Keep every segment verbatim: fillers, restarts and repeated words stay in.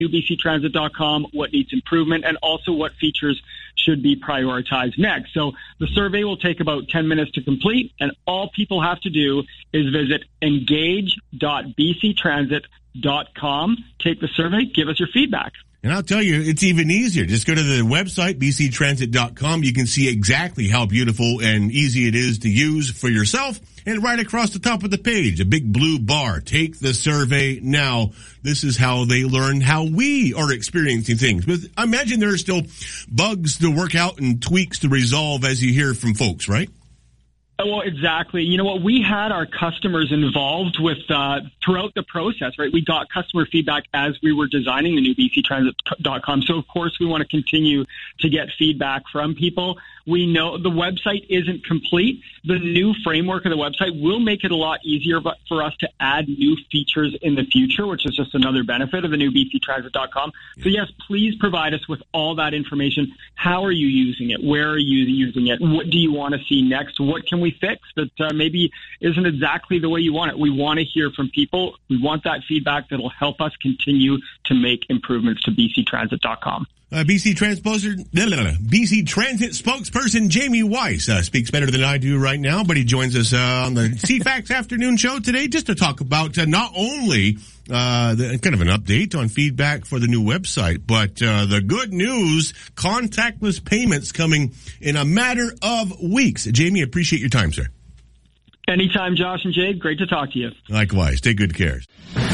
new b c transit dot com, what needs improvement, and also what features should be prioritized next. So the survey will take about ten minutes to complete, and all people have to do is visit engage dot b c transit dot com, take the survey, give us your feedback. And I'll tell you, it's even easier. Just go to the website, b c transit dot com. You can see exactly how beautiful and easy it is to use for yourself. And right across the top of the page, a big blue bar. Take the survey now. This is how they learn how we are experiencing things. But I imagine there are still bugs to work out and tweaks to resolve as you hear from folks, right? Well, exactly. You know what? We had our customers involved with uh, throughout the process, right? We got customer feedback as we were designing the new b c transit dot com. So, of course, we want to continue to get feedback from people. We know the website isn't complete. The new framework of the website will make it a lot easier for us to add new features in the future, which is just another benefit of the new b c transit dot com. So, yes, please provide us with all that information. How are you using it? Where are you using it? What do you want to see next? What can we fix that uh, maybe isn't exactly the way you want it? We want to hear from people. We want that feedback that will help us continue to make improvements to b c transit dot com. Uh, B C Transpose- B C Transit spokesperson Jamie Weiss uh, speaks better than I do right now, but he joins us uh, on the C FAX afternoon show today just to talk about uh, not only uh, the, kind of an update on feedback for the new website, but uh, the good news, contactless payments coming in a matter of weeks. Jamie, appreciate your time, sir. Anytime, Josh and Jade. Great to talk to you. Likewise. Take good care.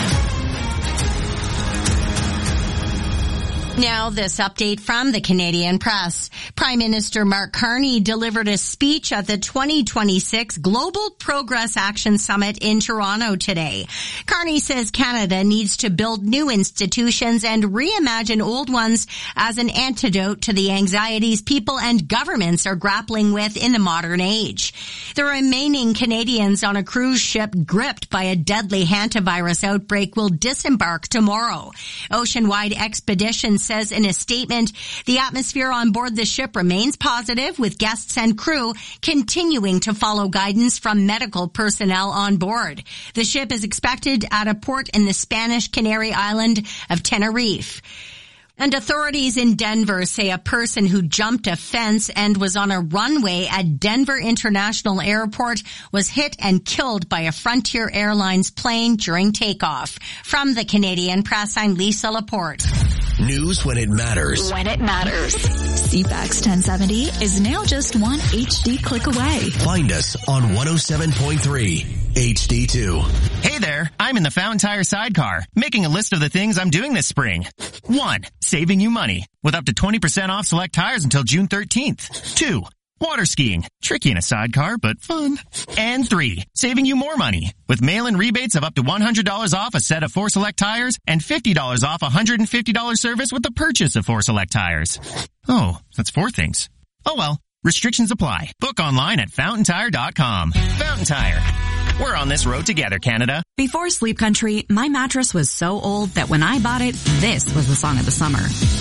Now, this update from the Canadian Press. Prime Minister Mark Carney delivered a speech at the twenty twenty-six Global Progress Action Summit in Toronto today. Carney says Canada needs to build new institutions and reimagine old ones as an antidote to the anxieties people and governments are grappling with in the modern age. The remaining Canadians on a cruise ship gripped by a deadly hantavirus outbreak will disembark tomorrow. Oceanwide Expeditions says in a statement, the atmosphere on board the ship remains positive, with guests and crew continuing to follow guidance from medical personnel on board. The ship is expected at a port in the Spanish Canary Island of Tenerife. And authorities in Denver say a person who jumped a fence and was on a runway at Denver International Airport was hit and killed by a Frontier Airlines plane during takeoff. From the Canadian Press, I'm Lisa Laporte. News when it matters. When it matters. C FAX ten seventy is now just one H D click away. Find us on one oh seven point three H D two. Hey there, I'm in the Fountain Tire sidecar, making a list of the things I'm doing this spring. One, saving you money, with up to twenty percent off select tires until June thirteenth. Two, water skiing, tricky in a sidecar, but fun. And three, saving you more money, with mail-in rebates of up to one hundred dollars off a set of four select tires and fifty dollars off a one hundred fifty dollars service with the purchase of four select tires. Oh, that's four things. Oh well, restrictions apply. Book online at fountain tire dot com. Fountain Tire. We're on this road together, Canada. Before Sleep Country, my mattress was so old that when I bought it, this was the song of the summer.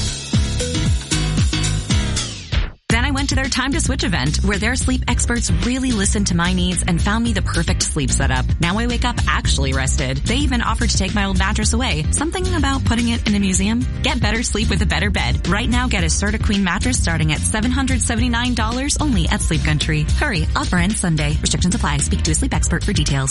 Then I went to their Time to Switch event, where their sleep experts really listened to my needs and found me the perfect sleep setup. Now I wake up actually rested. They even offered to take my old mattress away. Something about putting it in a museum? Get better sleep with a better bed. Right now, get a Serta Queen mattress starting at seven hundred seventy-nine dollars only at Sleep Country. Hurry, offer ends Sunday. Restrictions apply. Speak to a sleep expert for details.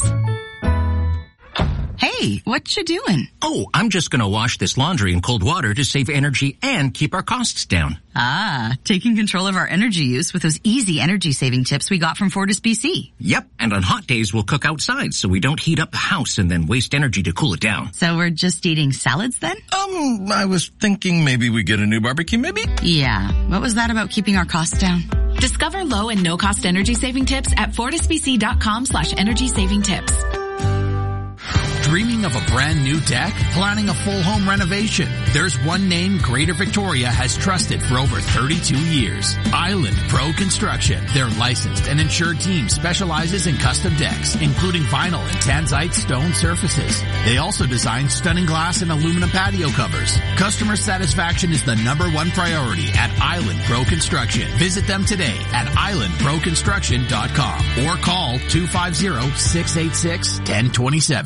Hey, what you doing? Oh, I'm just gonna wash this laundry in cold water to save energy and keep our costs down. Ah, taking control of our energy use with those easy energy saving tips we got from Fortis B C. Yep, and on hot days we'll cook outside so we don't heat up the house and then waste energy to cool it down. So we're just eating salads then? Um, I was thinking maybe we get a new barbecue, maybe? Yeah, what was that about keeping our costs down? Discover low and no cost energy saving tips at fortisbc.com slash energy saving tips. Dreaming of a brand new deck? Planning a full home renovation? There's one name Greater Victoria has trusted for over thirty-two years. Island Pro Construction. Their licensed and insured team specializes in custom decks, including vinyl and tanzite stone surfaces. They also design stunning glass and aluminum patio covers. Customer satisfaction is the number one priority at Island Pro Construction. Visit them today at island pro construction dot com or call two five zero, six eight six, one zero two seven.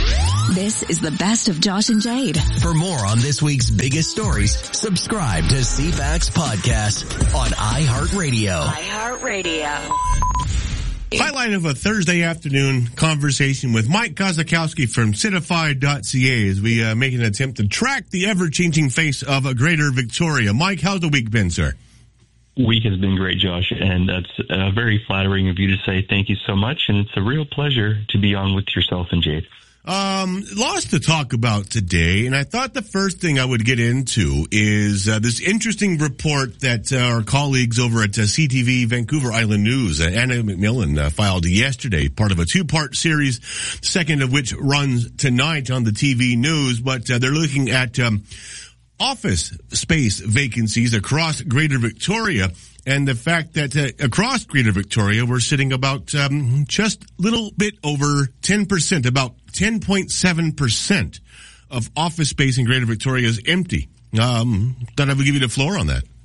This is the best of Josh and Jade. For more on this week's biggest stories, subscribe to C FAX Podcast on iHeartRadio. iHeartRadio. Highlight of a Thursday afternoon conversation with Mike Kozakowski from Citify dot c a as we uh, make an attempt to track the ever-changing face of a Greater Victoria. Mike, how's the week been, sir? Week has been great, Josh, and that's uh, very flattering of you to say thank you so much, and it's a real pleasure to be on with yourself and Jade. Um, lots to talk about today, and I thought the first thing I would get into is uh, this interesting report that uh, our colleagues over at uh, C T V Vancouver Island News, uh, Anna McMillan, uh, filed yesterday, part of a two-part series, the second of which runs tonight on the T V news, but uh, they're looking at um, office space vacancies across Greater Victoria, and the fact that uh, across Greater Victoria, we're sitting about um, just a little bit over ten percent, about ten point seven percent of office space in Greater Victoria is empty. Um, thought I would give you the floor on that.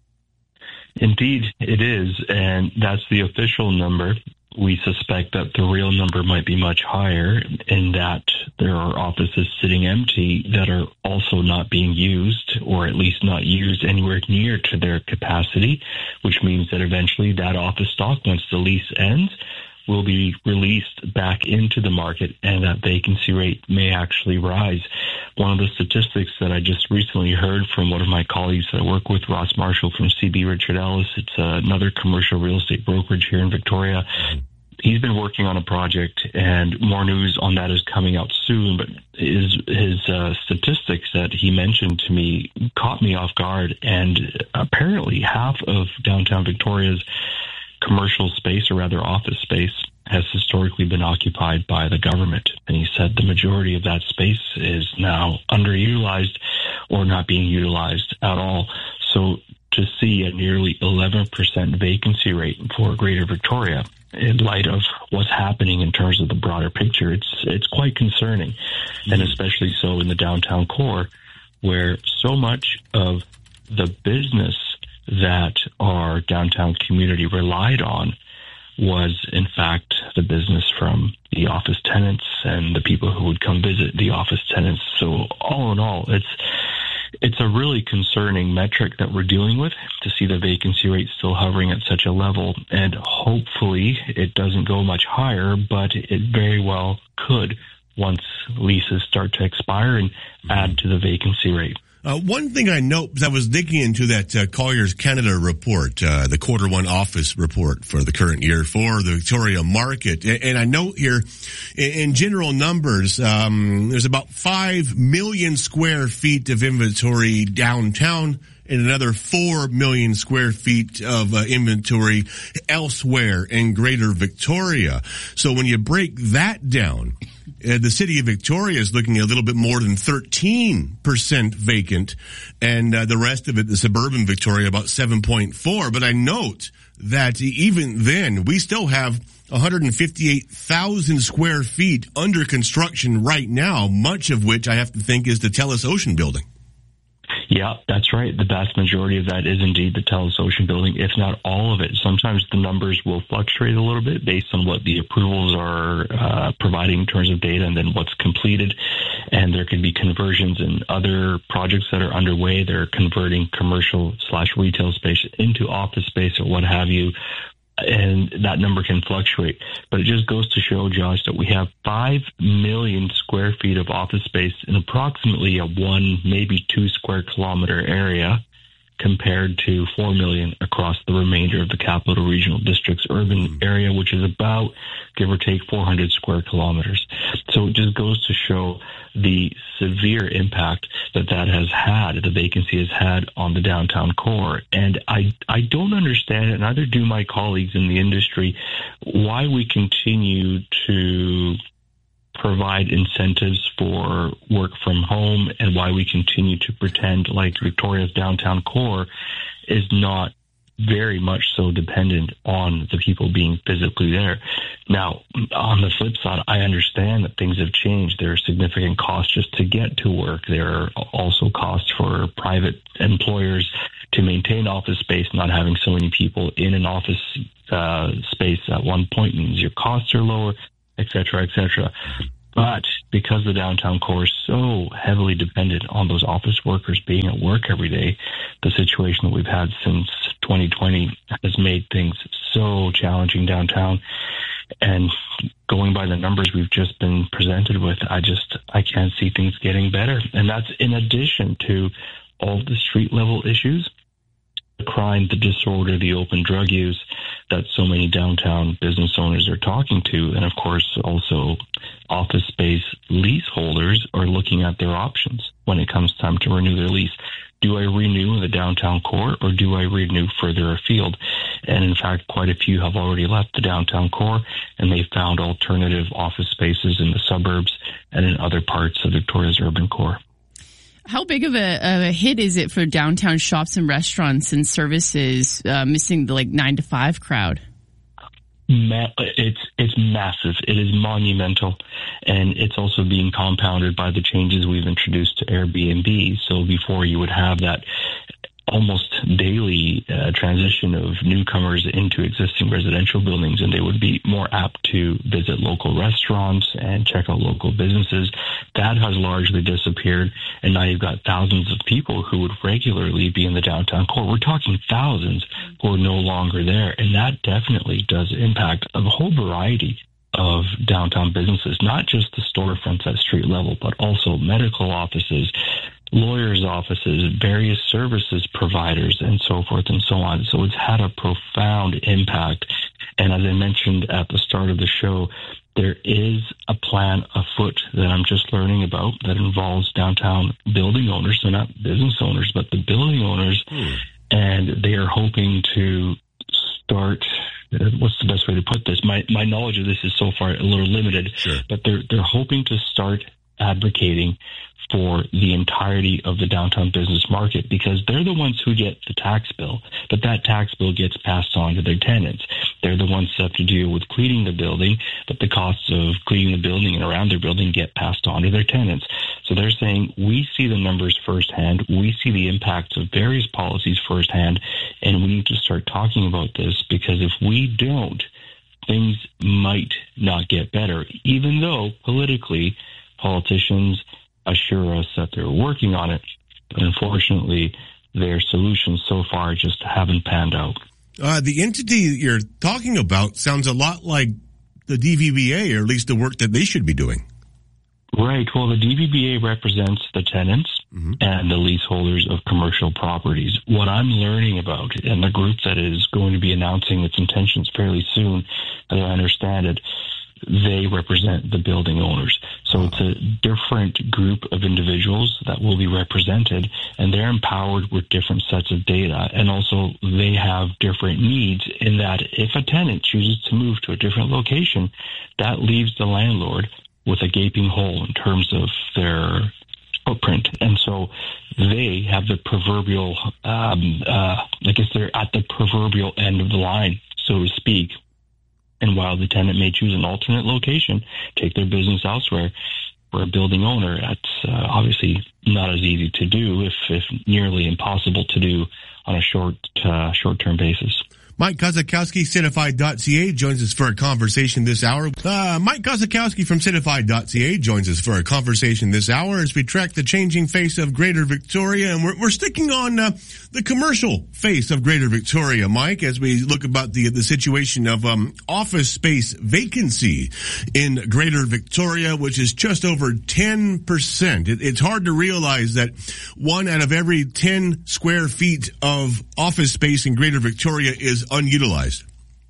Indeed, it is, and that's the official number. We suspect that the real number might be much higher, in that there are offices sitting empty that are also not being used, or at least not used anywhere near to their capacity, which means that eventually that office stock, once the lease ends, will be released back into the market, and that vacancy rate may actually rise. One of the statistics that I just recently heard from one of my colleagues that I work with, Ross Marshall from C B Richard Ellis, it's uh, another commercial real estate brokerage here in Victoria. He's been working on a project, and more news on that is coming out soon, but his, his uh, statistics that he mentioned to me caught me off guard, and apparently half of downtown Victoria's commercial space, or rather office space, has historically been occupied by the government. And he said the majority of that space is now underutilized or not being utilized at all. So to see a nearly eleven percent vacancy rate for Greater Victoria, in light of what's happening in terms of the broader picture, it's it's quite concerning. Mm-hmm. And especially so in the downtown core, where so much of the business that our downtown community relied on was, in fact, the business from the office tenants and the people who would come visit the office tenants. So all in all, it's it's a really concerning metric that we're dealing with, to see the vacancy rate still hovering at such a level. And hopefully it doesn't go much higher, but it very well could once leases start to expire and add to the vacancy rate. Uh, one thing I note, because I was digging into that uh, Colliers Canada report, uh, the quarter one office report for the current year for the Victoria market. And, and I note here, in, in general numbers, um, there's about five million square feet of inventory downtown, and another four million square feet of uh, inventory elsewhere in Greater Victoria. So when you break that down, uh, the city of Victoria is looking at a little bit more than thirteen percent vacant, and uh, the rest of it, the suburban Victoria, about seven point four. But I note that even then, we still have one hundred fifty-eight thousand square feet under construction right now, much of which I have to think is the TELUS Ocean building. Yeah, that's right. The vast majority of that is indeed the TELUS Ocean building, if not all of it. Sometimes the numbers will fluctuate a little bit based on what the approvals are uh, providing in terms of data, and then what's completed. And there can be conversions in other projects that are underway. They're converting commercial slash retail space into office space or what have you. And that number can fluctuate. But it just goes to show, Josh, that we have five million square feet of office space in approximately a one, maybe two square kilometer area, compared to four million across the remainder of the Capital Regional District's urban area, which is about, give or take, four hundred square kilometers. So it just goes to show the severe impact that that has had, the vacancy has had on the downtown core. And I, I don't understand, and neither do my colleagues in the industry, why we continue to provide incentives for work from home, and why we continue to pretend like Victoria's downtown core is not very much so dependent on the people being physically there. Now, on the flip side, I understand that things have changed. There are significant costs just to get to work. There are also costs for private employers to maintain office space. Not having so many people in an office uh, space at one point means your costs are lower, et cetera, et cetera. But because the downtown core is so heavily dependent on those office workers being at work every day, the situation that we've had since twenty twenty has made things so challenging downtown. And going by the numbers we've just been presented with, I just, I can't see things getting better. And that's in addition to all the street level issues, the crime, the disorder, the open drug use that so many downtown business owners are talking to. And of course, also office space leaseholders are looking at their options when it comes time to renew their lease. Do I renew in the downtown core or do I renew further afield? And in fact, quite a few have already left the downtown core and they found alternative office spaces in the suburbs and in other parts of Victoria's urban core. How big of a, of a hit is it for downtown shops and restaurants and services uh, missing the like nine to five crowd? Ma- it's it's massive. It is monumental, and it's also being compounded by the changes we've introduced to Airbnb. So before you would have that almost daily uh, transition of newcomers into existing residential buildings, and they would be more apt to visit local restaurants and check out local businesses. That has largely disappeared, and now you've got thousands of people who would regularly be in the downtown core. We're talking thousands who are no longer there, and that definitely does impact a whole variety of downtown businesses, not just the storefronts at street level, but also medical offices, lawyers' offices, various services providers, and so forth and so on. So it's had a profound impact. And as I mentioned at the start of the show, there is a plan afoot that I'm just learning about that involves downtown building owners, so not business owners, but the building owners. Hmm. And they are hoping to start, what's the best way to put this? My my knowledge of this is so far a little limited, sure. but they're they're hoping to start advocating for the entirety of the downtown business market, because they're the ones who get the tax bill, but that tax bill gets passed on to their tenants. They're the ones that have to deal with cleaning the building, but the costs of cleaning the building and around their building get passed on to their tenants. So they're saying, we see the numbers firsthand, we see the impacts of various policies firsthand, and we need to start talking about this, because if we don't, things might not get better, even though politically politicians assure us that they're working on it. But unfortunately, their solutions so far just haven't panned out. Uh, the entity you're talking about sounds a lot like the D V B A, or at least the work that they should be doing. Right. Well, the D V B A represents the tenants mm-hmm. and the leaseholders of commercial properties. What I'm learning about, and the group that is going to be announcing its intentions fairly soon, as I understand it, they represent the building owners. So it's a different group of individuals that will be represented, and they're empowered with different sets of data. And also they have different needs in that if a tenant chooses to move to a different location, that leaves the landlord with a gaping hole in terms of their footprint. And so they have the proverbial, um, uh, I guess they're at the proverbial end of the line, so to speak. And while the tenant may choose an alternate location, take their business elsewhere, for a building owner, that's uh, obviously not as easy to do, if, if nearly impossible to do on a short, uh, short-term basis. Mike Kozakowski, Citify dot c a, joins us for a conversation this hour. Uh, Mike Kozakowski from Citify dot c a joins us for a conversation this hour as we track the changing face of Greater Victoria. And we're, we're sticking on uh, the commercial face of Greater Victoria, Mike, as we look about the the situation of um, office space vacancy in Greater Victoria, which is just over ten percent. It, it's hard to realize that one out of every ten square feet of office space in Greater Victoria is unutilized.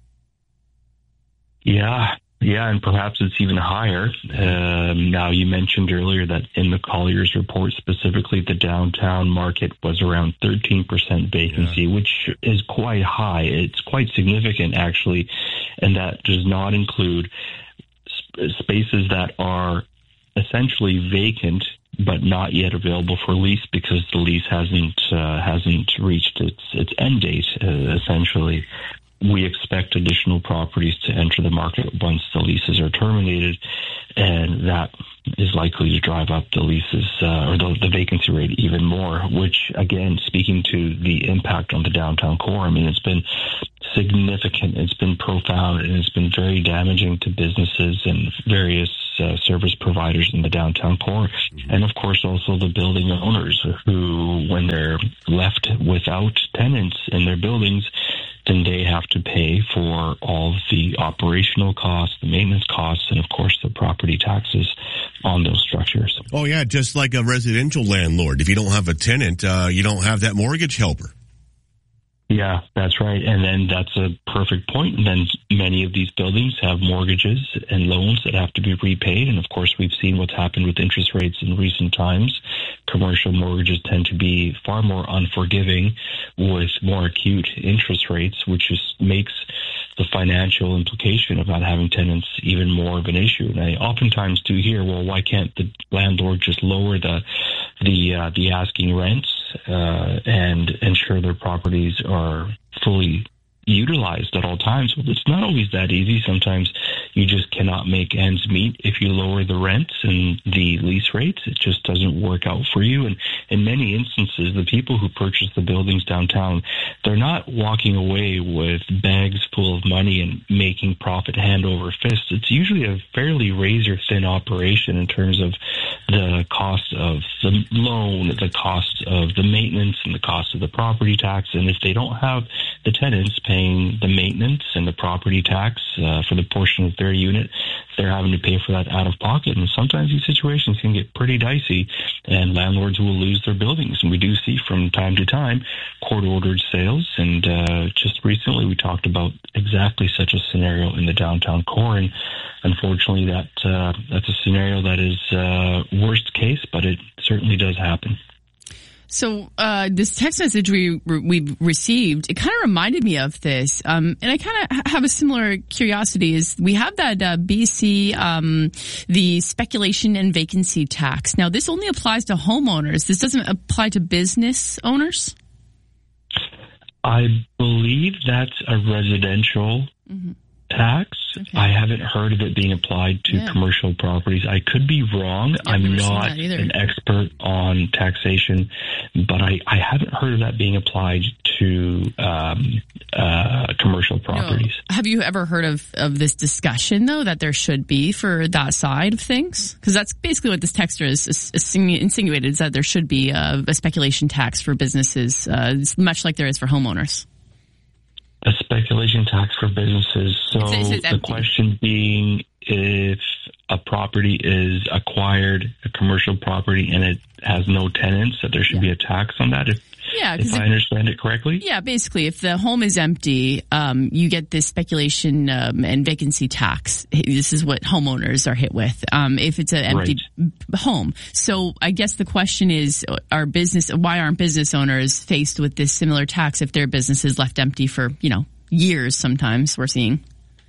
Yeah, yeah, and perhaps it's even higher. Um, now, you mentioned earlier that in the Collier's report, specifically the downtown market was around thirteen percent vacancy, yeah. which is quite high. It's quite significant, actually, and that does not include sp- spaces that are essentially vacant but not yet available for lease because the lease hasn't uh, hasn't reached its its end date. Uh, essentially, we expect additional properties to enter the market once the leases are terminated, and that is likely to drive up the leases uh, or the, the vacancy rate even more. Which, again, speaking to the impact on the downtown core, I mean, it's been significant, it's been profound, and it's been very damaging to businesses and various uh, service providers in the downtown core. And, of course, also the building owners who, when they're left without tenants in their buildings, then they have to pay for all the operational costs, the maintenance costs, and, of course, the property taxes on those structures. Oh, yeah, just like a residential landlord. If you don't have a tenant, uh, you don't have that mortgage helper. Yeah, that's right. And then that's a perfect point. And then many of these buildings have mortgages and loans that have to be repaid. And, of course, we've seen what's happened with interest rates in recent times. Commercial mortgages tend to be far more unforgiving with more acute interest rates, which just makes the financial implication of not having tenants even more of an issue. And I oftentimes do hear, well, why can't the landlord just lower the the uh, the asking rents uh, and ensure their properties are fully utilized at all times? Well, it's not always that easy. Sometimes you just cannot make ends meet if you lower the rents and the lease rates. It just doesn't work out for you. And in many instances, the people who purchase the buildings downtown, they're not walking away with bags full of money and making profit hand over fist. It's usually a fairly razor-thin operation in terms of the cost of the loan, the cost of the maintenance, and the cost of the property tax. And if they don't have the tenants paying the maintenance and the property tax uh, for the portion of their unit, they're having to pay for that out of pocket. And sometimes these situations can get pretty dicey, and landlords will lose their buildings. And we do see from time to time court-ordered sales. And uh, just recently we talked about exactly such a scenario in the downtown core. And unfortunately, that uh, that's a scenario that is uh, worst case, but it certainly does happen. So uh, this text message we we received, it kind of reminded me of this, um, and I kind of have a similar curiosity. Is we have that uh, B C um, the speculation and vacancy tax. Now, this only applies to homeowners. This doesn't apply to business owners. I believe that's a residential mm-hmm. tax. Okay. I haven't heard of it being applied to yeah. commercial properties. I could be wrong. Yeah, I'm not an expert on taxation, but I, I haven't heard of that being applied to um, uh, commercial properties. No. Have you ever heard of, of this discussion, though, that there should be for that side of things? Because that's basically what this texter is, is, is insinuated, is that there should be a, a speculation tax for businesses, uh, much like there is for homeowners. A speculation tax for businesses. So the question being, if a property is acquired, a commercial property, and it has no tenants, that there should yeah. be a tax on that, if, yeah, if I it, understand it correctly? Yeah, basically, if the home is empty, um, you get this speculation um, and vacancy tax. This is what homeowners are hit with um, if it's an empty right. home. So I guess the question is, are business why aren't business owners faced with this similar tax if their business is left empty for, you know, years sometimes, we're seeing?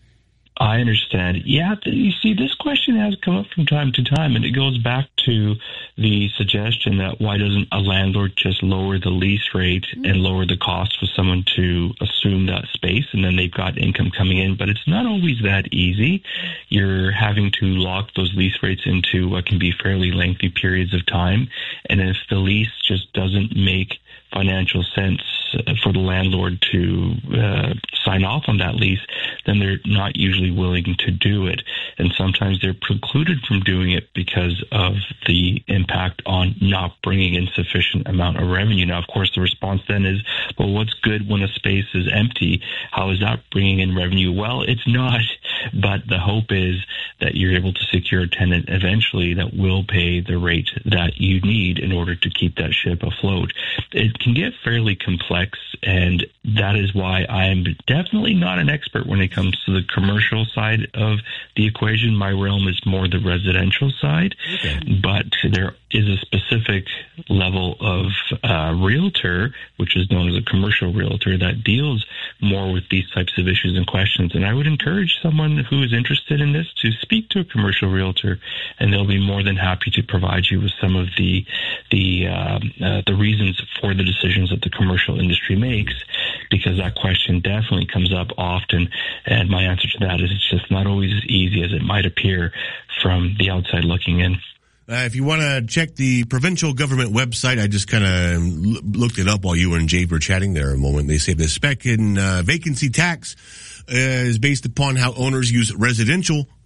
I understand. Yeah, you see, this question has come up from time to time, and it goes back to the suggestion that why doesn't a landlord just lower the lease rate mm-hmm. and lower the cost for someone to assume that space, and then they've got income coming in. But it's not always that easy. You're having to lock those lease rates into what can be fairly lengthy periods of time, and if the lease just doesn't make financial sense for the landlord to uh, sign off on that lease, then they're not usually willing to do it. And sometimes they're precluded from doing it because of the impact on not bringing in sufficient amount of revenue. Now, of course, the response then is, well, what's good when a space is empty? How is that bringing in revenue? Well, it's not, but the hope is that you're able to secure a tenant eventually that will pay the rate that you need in order to keep that ship afloat. It can get fairly complex, and that is why I am definitely not an expert when it comes to the commercial side of the equation. My realm is more the residential side, okay. But there is a specific level of uh, realtor, which is known as a commercial realtor, that deals more with these types of issues and questions. And I would encourage someone who is interested in this to speak to a commercial realtor, and they'll be more than happy to provide you with some of the the uh, uh, the reasons for the decisions that the commercial industry makes, because that question definitely comes up often. And my answer to that is it's just not always as easy as it might appear from the outside looking in. Uh, if you want to check the provincial government website, I just kind of l- looked it up while you and Jade were chatting there a moment. They say the spec and uh, vacancy tax uh, is based upon how owners use residential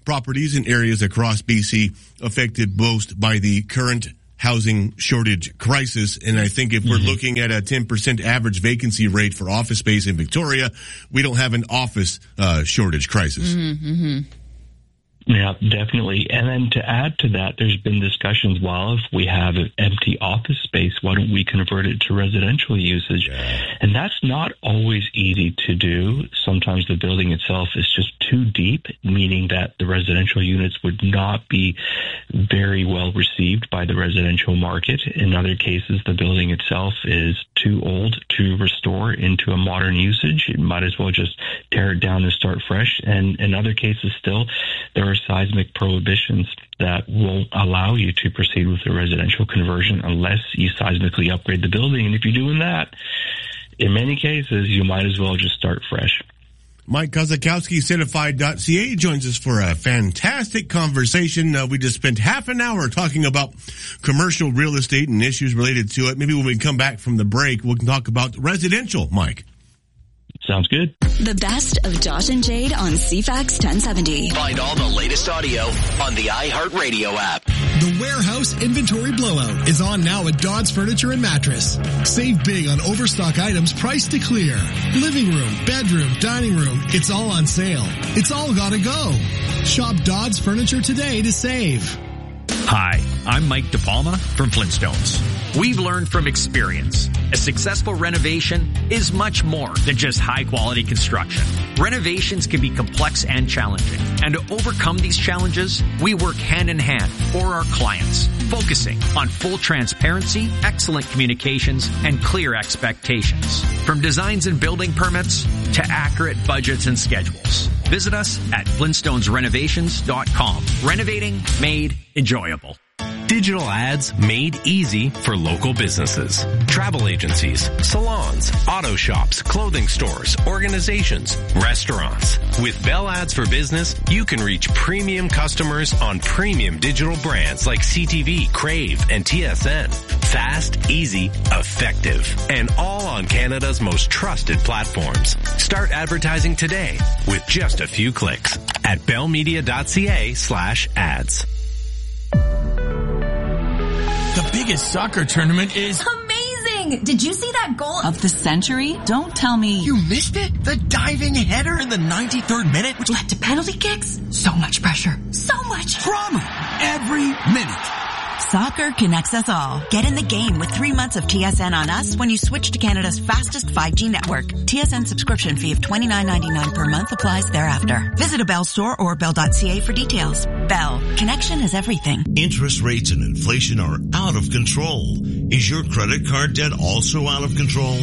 properties in areas across B C affected most by the current housing shortage crisis. And I think if we're mm-hmm. looking at a ten percent average vacancy rate for office space in Victoria, we don't have an office uh, shortage crisis. Mm-hmm. Yeah, definitely. And then to add to that, there's been discussions, well, if we have an empty office space, why don't we convert it to residential usage? Yeah. And that's not always easy to do. Sometimes the building itself is just too deep, meaning that the residential units would not be very well received by the residential market. In other cases, the building itself is too old to restore into a modern usage. You might as well just tear it down and start fresh. And in other cases still, there are seismic prohibitions that won't allow you to proceed with a residential conversion unless you seismically upgrade the building. And if you're doing that, in many cases, you might as well just start fresh. Mike Kozakowski, Certified dot C A, joins us for a fantastic conversation. Uh, we just spent half an hour talking about commercial real estate and issues related to it. Maybe when we come back from the break, we can talk about residential, Mike. Sounds good. The best of Josh and Jade on C FAX ten seventy. Find all the latest audio on the iHeartRadio app. The Warehouse Inventory Blowout is on now at Dodds Furniture and Mattress. Save big on overstock items priced to clear. Living room, bedroom, dining room, it's all on sale. It's all gotta go. Shop Dodds Furniture today to save. Hi, I'm Mike DePalma from Flintstones. We've learned from experience. A successful renovation is much more than just high-quality construction. Renovations can be complex and challenging. And to overcome these challenges, we work hand-in-hand for our clients, focusing on full transparency, excellent communications, and clear expectations. From designs and building permits to accurate budgets and schedules. Visit us at flintstones renovations dot com. Renovating made enjoyable. Digital ads made easy for local businesses. Travel agencies, salons, auto shops, clothing stores, organizations, restaurants. With Bell Ads for Business, you can reach premium customers on premium digital brands like C T V, Crave, and T S N. Fast, easy, effective, and all on Canada's most trusted platforms. Start advertising today with just a few clicks at bellmedia.ca slash ads. The biggest soccer tournament is amazing! Did you see that goal of the century? Don't tell me. You missed it? The diving header in the ninety-third minute, which led to penalty kicks? So much pressure. So much drama every minute. Soccer connects us all. Get in the game with three months of T S N on us when you switch to Canada's fastest five G network. T S N subscription fee of twenty-nine ninety-nine per month applies thereafter. Visit a Bell store or bell dot c a for details. Bell. Connection is everything. Interest rates and inflation are out of control. Is your credit card debt also out of control?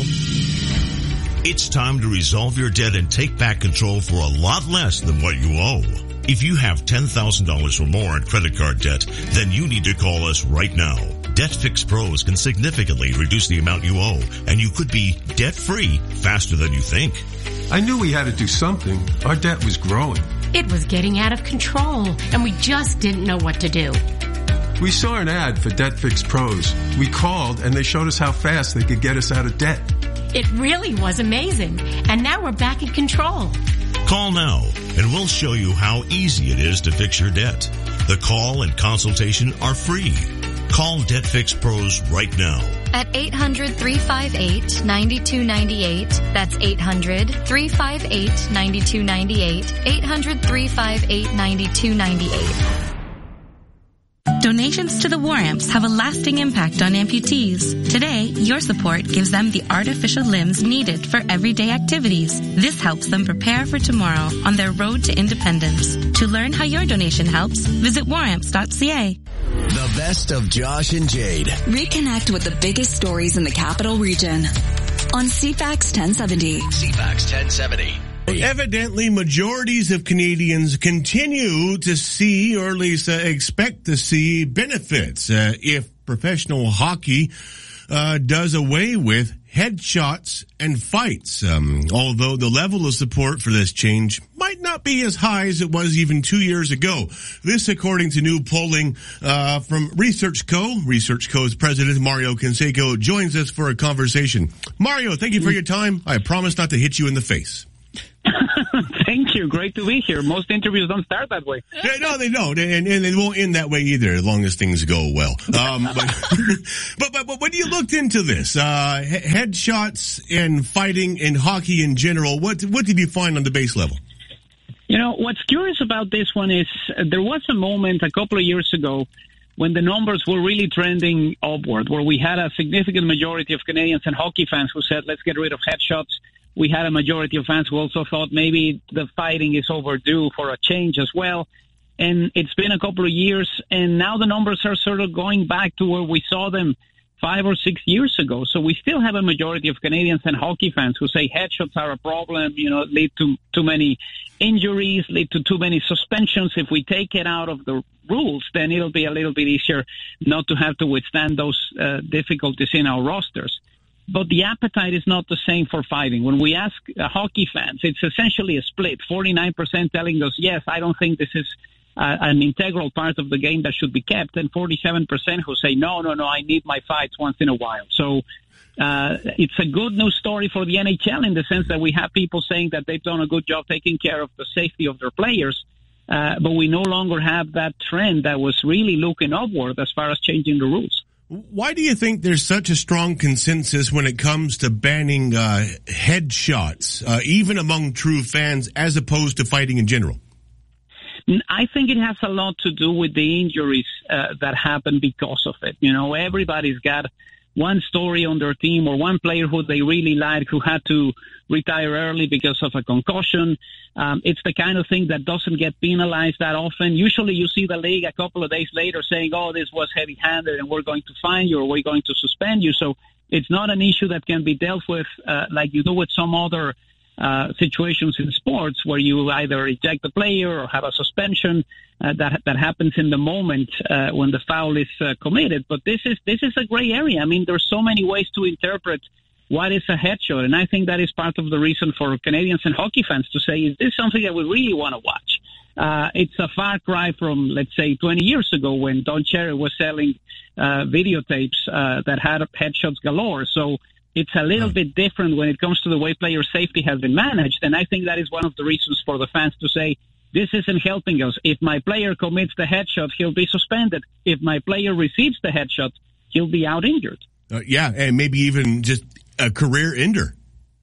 It's time to resolve your debt and take back control for a lot less than what you owe. If you have ten thousand dollars or more in credit card debt, then you need to call us right now. DebtFix Pros can significantly reduce the amount you owe, and you could be debt-free faster than you think. I knew we had to do something. Our debt was growing. It was getting out of control, and we just didn't know what to do. We saw an ad for DebtFix Pros. We called, and they showed us how fast they could get us out of debt. It really was amazing, and now we're back in control. Call now, and we'll show you how easy it is to fix your debt. The call and consultation are free. Call DebtFix Pros right now. At eight hundred, three five eight, nine two nine eight. That's eight hundred, three five eight, nine two nine eight. eight hundred, three five eight, nine two nine eight. Donations to the War Amps have a lasting impact on amputees. Today, your support gives them the artificial limbs needed for everyday activities. This helps them prepare for tomorrow on their road to independence. To learn how your donation helps, visit war amps dot c a. The best of Josh and Jade. Reconnect with the biggest stories in the capital region on C FAX ten seventy. C FAX ten seventy. Evidently, majorities of Canadians continue to see, or at least uh, expect to see, benefits uh, if professional hockey uh, does away with headshots and fights. Um, although the level of support for this change might not be as high as it was even two years ago. This, according to new polling uh, from Research Co. Research Co.'s president, Mario Canseco, joins us for a conversation. Mario, thank you for your time. I promise not to hit you in the face. Thank you. Great to be here. Most interviews don't start that way. Yeah, no, they don't, and, and they won't end that way either, as long as things go well. Um, but, but, but but when you looked into this, uh, headshots and fighting and hockey in general, what what did you find on the base level? You know, what's curious about this one is uh, there was a moment a couple of years ago when the numbers were really trending upward, where we had a significant majority of Canadians and hockey fans who said, let's get rid of headshots. We had a majority of fans who also thought maybe the fighting is overdue for a change as well. And it's been a couple of years, and now the numbers are sort of going back to where we saw them five or six years ago. So we still have a majority of Canadians and hockey fans who say headshots are a problem, you know, lead to too many injuries, lead to too many suspensions. If we take it out of the rules, then it'll be a little bit easier not to have to withstand those uh, difficulties in our rosters. But the appetite is not the same for fighting. When we ask uh, hockey fans, it's essentially a split. forty-nine percent telling us, yes, I don't think this is uh, an integral part of the game that should be kept, and forty-seven percent who say, no, no, no, I need my fights once in a while. So uh, it's a good news story for the N H L in the sense that we have people saying that they've done a good job taking care of the safety of their players, uh, but we no longer have that trend that was really looking upward as far as changing the rules. Why do you think there's such a strong consensus when it comes to banning uh, headshots, uh, even among true fans, as opposed to fighting in general? I think it has a lot to do with the injuries uh, that happen because of it. You know, everybody's got one story on their team or one player who they really like who had to retire early because of a concussion. Um, it's the kind of thing that doesn't get penalized that often. Usually you see the league a couple of days later saying, oh, this was heavy-handed and we're going to fine you or we're going to suspend you. So it's not an issue that can be dealt with uh, like you do with some other uh, situations in sports where you either eject the player or have a suspension uh, that that happens in the moment uh, when the foul is uh, committed. But this is this is a gray area. I mean, there's so many ways to interpret what is a headshot, and I think that is part of the reason for Canadians and hockey fans to say, is this something that we really want to watch? Uh, it's a far cry from, let's say, twenty years ago when Don Cherry was selling uh, videotapes uh, that had headshots galore. So it's a little bit different when it comes to the way player safety has been managed, and I think that is one of the reasons for the fans to say, this isn't helping us. If my player commits the headshot, he'll be suspended. If my player receives the headshot, he'll be out injured. Uh, yeah, and maybe even just a career ender.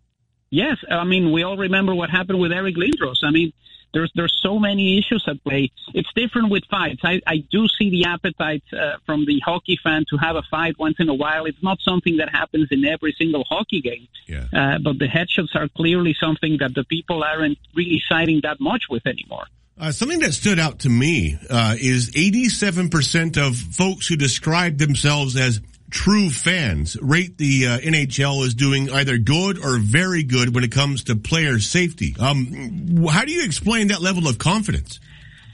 Yes, I mean, we all remember what happened with Eric Lindros. I mean, there's there's so many issues at play. It's different with fights. I, I do see the appetite uh, from the hockey fan to have a fight once in a while. It's not something that happens in every single hockey game. Yeah. Uh, but the headshots are clearly something that the people aren't really siding that much with anymore. Uh, something that stood out to me uh, is eighty-seven percent of folks who describe themselves as true fans rate the uh, N H L as doing either good or very good when it comes to player safety. Um, how do you explain that level of confidence?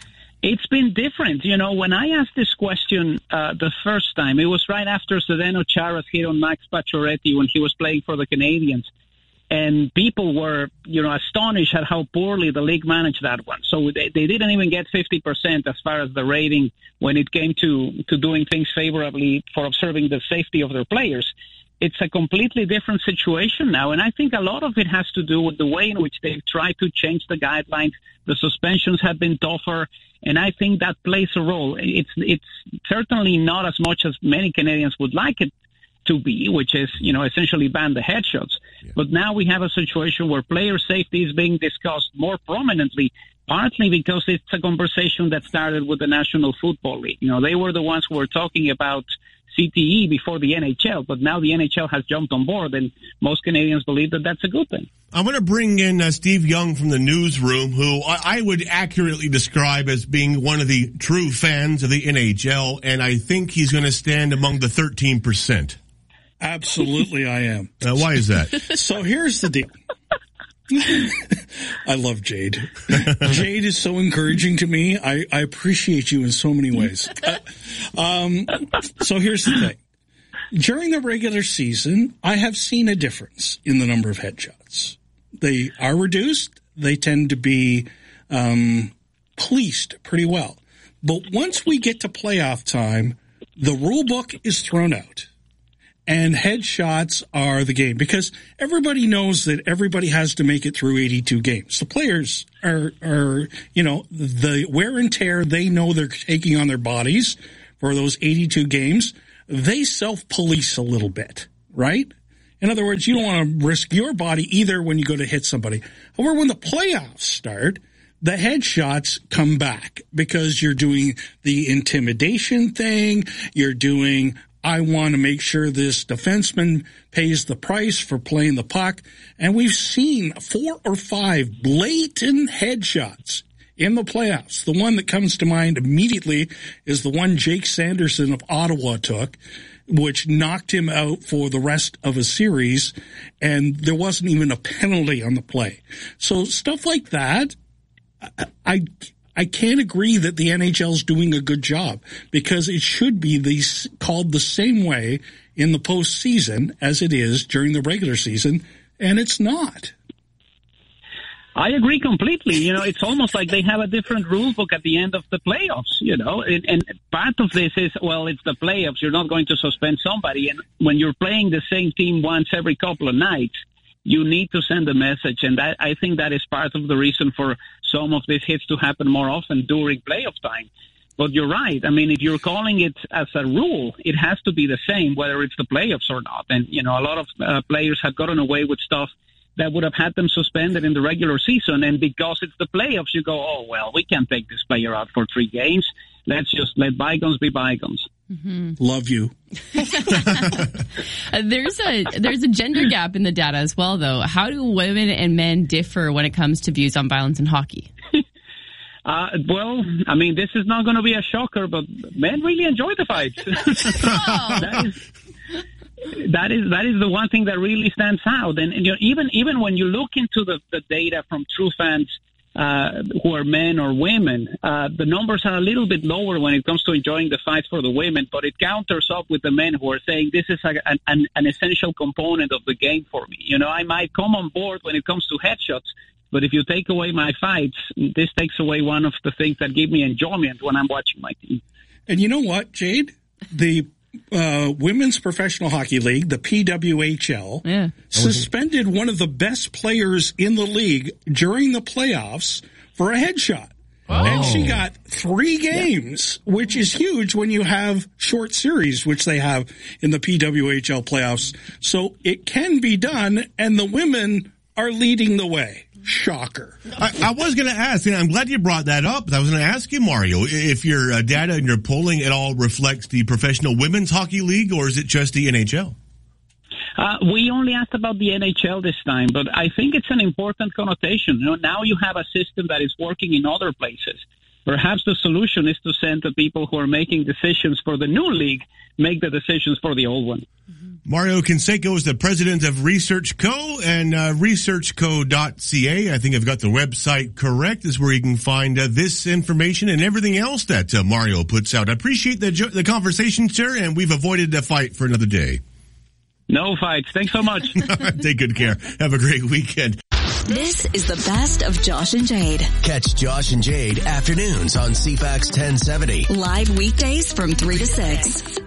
It's been different. You know, when I asked this question uh, the first time, it was right after Zdeno Chara's hit on Max Pacioretty when he was playing for the Canadiens. And people were, you know, astonished at how poorly the league managed that one. So they, they didn't even get fifty percent as far as the rating when it came to, to doing things favorably for observing the safety of their players. It's a completely different situation now. And I think a lot of it has to do with the way in which they've tried to change the guidelines. The suspensions have been tougher. And I think that plays a role. It's, it's certainly not as much as many Canadians would like it to be, which is, you know, essentially ban the headshots. Yeah. But now we have a situation where player safety is being discussed more prominently, partly because it's a conversation that started with the National Football League. You know, they were the ones who were talking about C T E before the N H L, but now the N H L has jumped on board, and most Canadians believe that that's a good thing. I'm going to bring in uh, Steve Young from the newsroom, who I, I would accurately describe as being one of the true fans of the N H L, and I think he's going to stand among the thirteen percent. Absolutely, I am. Uh, why is that? So here's the deal. I love Jade. Jade is so encouraging to me. I, I appreciate you in so many ways. Uh, um, so here's the thing. During the regular season, I have seen a difference in the number of headshots. They are reduced. They tend to be um, policed pretty well. But once we get to playoff time, the rule book is thrown out. and headshots are the game, because everybody knows that everybody has to make it through eighty-two games. The players are, are, you know, the wear and tear they know they're taking on their bodies for those eighty-two games. They self-police a little bit, right? In other words, you don't want to risk your body either when you go to hit somebody. However, when the playoffs start, the headshots come back because you're doing the intimidation thing. You're doing, I want to make sure this defenseman pays the price for playing the puck. And we've seen four or five blatant headshots in the playoffs. The one that comes to mind immediately is the one Jake Sanderson of Ottawa took, which knocked him out for the rest of a series, and there wasn't even a penalty on the play. So stuff like that, I I can't agree that the N H L is doing a good job, because it should be these called the same way in the postseason as it is during the regular season, and it's not. I agree completely. You know, it's almost like they have a different rule book at the end of the playoffs, you know, and, and part of this is, well, it's the playoffs. You're not going to suspend somebody. And when you're playing the same team once every couple of nights, you need to send a message. And that, I think that is part of the reason for some of these hits to happen more often during playoff time. But you're right. I mean, if you're calling it as a rule, it has to be the same, whether it's the playoffs or not. And, you know, a lot of uh, players have gotten away with stuff that would have had them suspended in the regular season. And because it's the playoffs, you go, oh, well, we can't take this player out for three games. Let's just let bygones be bygones. Mm-hmm. Love you. uh, there's a there's a gender gap in the data as well, though. How do women and men differ when it comes to views on violence in hockey? Uh, well, I mean, this is not going to be a shocker, but men really enjoy the fights. Oh. that is... That is that is the one thing that really stands out, and, and you know, even even when you look into the, the data from true fans uh, who are men or women, uh, the numbers are a little bit lower when it comes to enjoying the fights for the women. But it counters up with the men who are saying this is a, an, an essential component of the game for me. You know, I might come on board when it comes to headshots, but if you take away my fights, this takes away one of the things that give me enjoyment when I'm watching my team. And you know what, Jade? The Uh, Women's Professional Hockey League, the P W H L, yeah. suspended one of the best players in the league during the playoffs for a headshot. Oh. And she got three games, yeah. which is huge when you have short series, which they have in the P W H L playoffs. So it can be done, and the women are leading the way. Shocker. I, I was going to ask, and I'm glad you brought that up. I was going to ask you, Mario, if your uh, data and your polling at all reflects the Professional Women's Hockey League, or is it just the N H L? Uh, we only asked about the N H L this time, but I think it's an important connotation. You know, now you have a system that is working in other places. Perhaps the solution is to send the people who are making decisions for the new league make the decisions for the old one. Mario Canseco is the president of Research Co. and uh, research co dot c a. I think I've got the website correct. Is where you can find uh, this information and everything else that uh, Mario puts out. I appreciate the the conversation, sir, and we've avoided a fight for another day. No fights. Thanks so much. Take good care. Have a great weekend. This is the best of Josh and Jade. Catch Josh and Jade afternoons on C FAX ten seventy. Live weekdays from three to six.